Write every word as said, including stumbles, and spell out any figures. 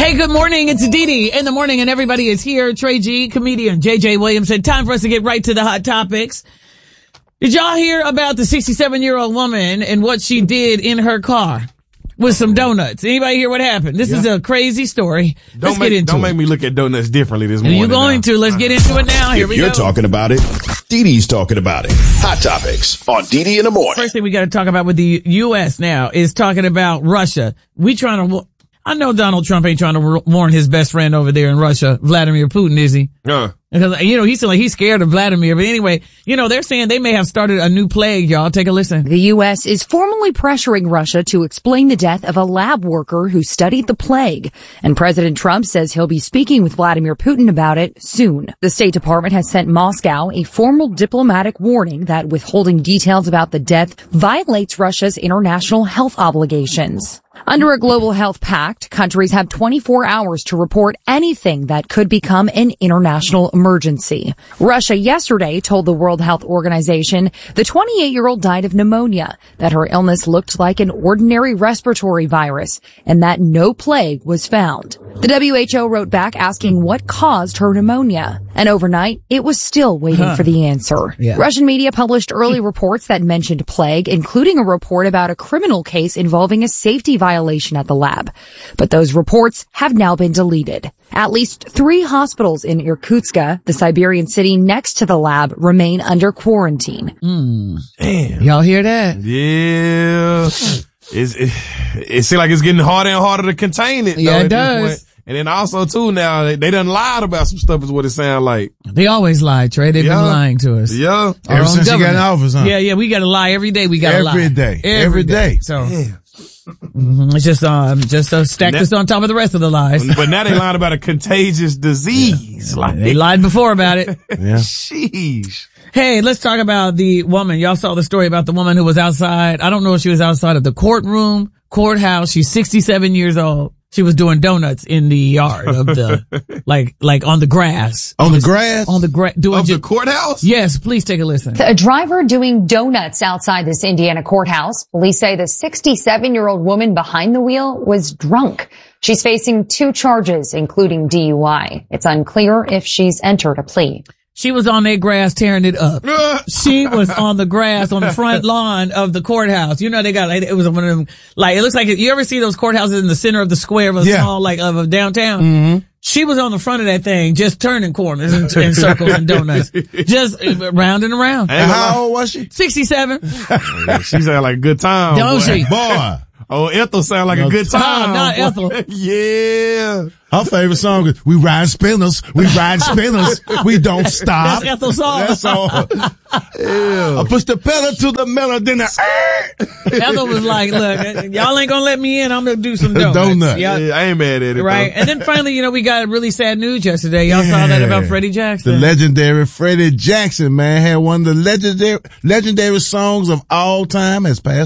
Hey, good morning. It's Dee Dee in the morning and everybody is here. Trey G, comedian J J Williamson. Time for us to get right to the hot topics. Did y'all hear about the sixty-seven year old woman and what she did in her car with some donuts? Anybody hear what happened? This yeah. is a crazy story. Don't Let's make, get into don't it. make me look at donuts differently this morning. You're going now. to. Let's get into it now. Here if we you're go. talking about it, Dee Dee's talking about it. Hot Topics on Dee Dee in the morning. First thing we got to talk about with the U S now is talking about Russia. We trying to, I know Donald Trump ain't trying to warn his best friend over there in Russia, Vladimir Putin, is he? Uh. Because, you know, he's like, he's scared of Vladimir. But anyway, you know, they're saying they may have started a new plague, y'all. Take a listen. The U S is formally pressuring Russia to explain the death of a lab worker who studied the plague. And President Trump says he'll be speaking with Vladimir Putin about it soon. The State Department has sent Moscow a formal diplomatic warning that withholding details about the death violates Russia's international health obligations. Under a global health pact, countries have twenty-four hours to report anything that could become an international emergency. Russia yesterday told the World Health Organization the twenty-eight-year-old died of pneumonia, that her illness looked like an ordinary respiratory virus, and that no plague was found. The W H O wrote back asking what caused her pneumonia. And overnight, it was still waiting huh. for the answer. Yeah. Russian media published early reports that mentioned plague, including a report about a criminal case involving a safety violation at the lab. But those reports have now been deleted. At least three hospitals in Irkutsk, the Siberian city next to the lab, remain under quarantine. Mm. Damn. Y'all hear that? Yeah. It's, it, it seems like it's getting harder and harder to contain it. Yeah, though, it does. And then also, too, now, they, they done lied about some stuff is what it sounds like. They always lie, Trey. They've yeah. been lying to us. Yeah. Ever since you got in office, huh? Yeah, yeah, we gotta lie every day. We gotta every lie. Every day. Every, every day. day. So, mm-hmm. it's just, um, just uh, stack this on top of the rest of the lies. But now they lied about a contagious disease. Yeah. Like, they lied before about it. Yeah. Sheesh. Hey, let's talk about the woman. Y'all saw the story about the woman who was outside. I don't know if she was outside of the courtroom, courthouse. She's sixty-seven years old. She was doing donuts in the yard of the, like, like on the grass. On the grass? On the grass. Doing of ju- the courthouse? Yes, please take a listen. A driver doing donuts outside this Indiana courthouse. Police say the sixty-seven-year-old woman behind the wheel was drunk. She's facing two charges, including D U I. It's unclear if she's entered a plea. She was on that grass tearing it up. She was on the grass on the front lawn of the courthouse. You know, they got, like, it was one of them, like, it looks like, you ever see those courthouses in the center of the square of a yeah. small, like, of a downtown? Mm-hmm. She was on the front of that thing, just turning corners and, and circles and donuts. Just round and around. And how old was she? sixty-seven. She sounded like a good time. Don't boy. she? Boy. Oh, Ethel sound like no, a good time. Oh, not Ethel. Yeah. Her favorite song is "We Ride Spinners, We Ride Spinners, We Don't Stop." That's Ethel's song. That's all. I push the pedal to the metal, then I. Ethel was like, "Look, y'all ain't gonna let me in. I'm gonna do some donuts." Donut. Yeah, I ain't mad at it. Right. Bro. And then finally, you know, we got really sad news yesterday. Y'all yeah. saw that about Freddie Jackson. The legendary Freddie Jackson, man, had one of the legendary legendary songs of all time, has passed